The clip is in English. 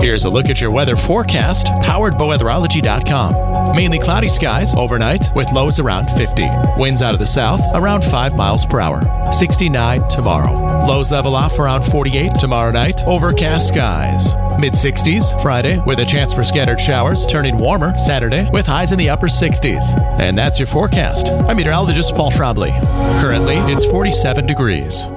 Here's a look at your weather forecast, powered by weatherology.com. Mainly cloudy skies overnight with lows around 50. Winds out of the south around 5 miles per hour. 69 tomorrow. Lows level off around 48 tomorrow night. Overcast skies. Mid-60s Friday with a chance for scattered showers, turning warmer Saturday with highs in the upper 60s. And that's your forecast. I'm meteorologist Paul Trombley. Currently, it's 47 degrees.